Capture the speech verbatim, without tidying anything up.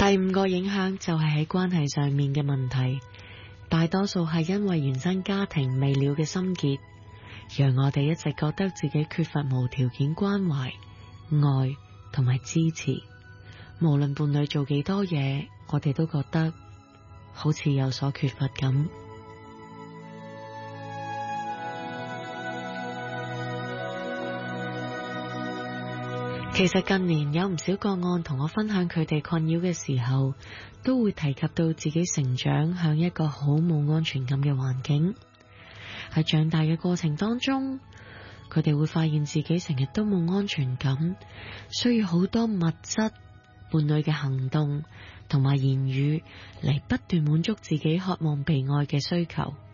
第五個影響就係喺關係上面嘅問題，大多數係因為原生家庭未了嘅心結，讓我哋一直覺得自己缺乏無條件關懷、愛同埋支持。無論伴侶做幾多嘢，我哋都覺得好似有所缺乏咁。其實近年有唔少個案同我分享佢哋困擾嘅時候，都會提及到自己成長向一個好冇安全感嘅環境。喺長大嘅過程當中，佢哋會發現自己成日都冇安全感，需要好多物質、伴侶嘅行動同埋言語嚟不斷滿足自己渴望被愛嘅需求。